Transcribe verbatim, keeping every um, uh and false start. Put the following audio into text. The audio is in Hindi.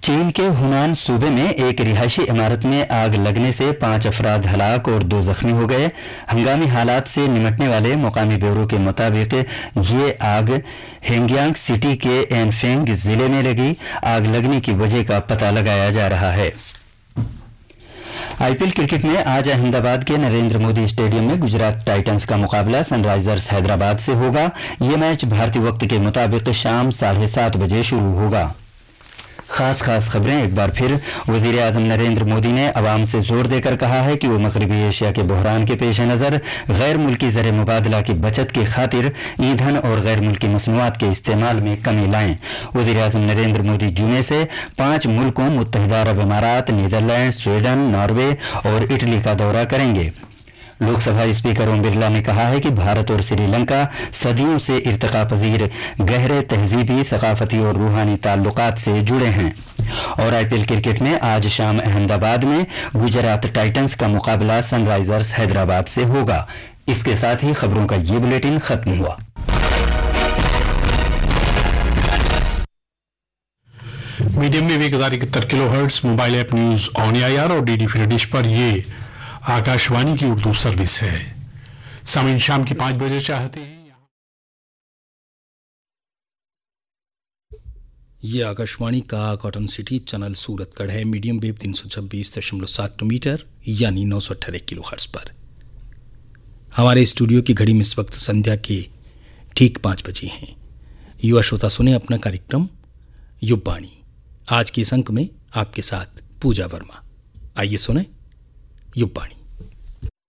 चीन के हुनान सूबे में एक रिहायशी इमारत में आग लगने से पांच अफराद हलाक और दो जख्मी हो गए। हंगामी हालात से निपटने वाले मुकामी ब्यूरो के मुताबिक ये आग हेंगयांग सिटी के एनफेंग जिले में लगी। आग लगने की वजह का पता लगाया जा रहा है। आईपीएल क्रिकेट में आज अहमदाबाद के नरेंद्र मोदी स्टेडियम में गुजरात टाइटंस का मुकाबला सनराइजर्स हैदराबाद से होगा। ये मैच भारतीय वक्त के मुताबिक शाम साढ़े सात बजे शुरू होगा। खास खास खबरें एक बार फिर। वजीर आजम नरेंद्र मोदी ने अवाम से जोर देकर कहा है कि वो मगरबी एशिया के बहरान के पेश नज़र गैर मुल्की ज़र मुबादला की बचत की खातिर ईंधन और गैर मुल्की मसनूआत के इस्तेमाल में कमी लाएं। वजीर आजम नरेंद्र मोदी जुमे से पांच मुल्कों मुत्तहिदा अरब इमारात, नीदरलैंड, स्वीडन, नॉर्वे और इटली का दौरा करेंगे। लोकसभा स्पीकर ओम बिरला ने कहा है कि भारत और श्रीलंका सदियों से इर्तिका पजीर गहरे तहजीबी, सकाफती और रूहानी ताल्लुकात से जुड़े हैं। और आईपीएल क्रिकेट में आज शाम अहमदाबाद में गुजरात टाइटंस का मुकाबला सनराइजर्स हैदराबाद से होगा। इसके साथ ही खबरों का ये बुलेटिन खत्म हुआ। मीडियम में एक हजार इकहत्तर kilo hertz mobile app news on AIR और डीडी फ्री डिश पर ये आकाशवाणी की उर्दू सर्विस है। सामीन शाम की पांच बजे चाहते हैं। ये आकाशवाणी का कॉटन सिटी चैनल सूरतगढ़ है। मीडियम वेव तीन सौ छब्बीस दशमलव सात मीटर यानी नौ सौ अठारह किलो हर्ट्ज पर। हमारे स्टूडियो की घड़ी में इस वक्त संध्या के ठीक पांच बजे हैं। युवा श्रोता सुने अपना कार्यक्रम युवाणी। आज के इस अंक में आपके साथ पूजा वर्मा। आइए सुने युवाणी।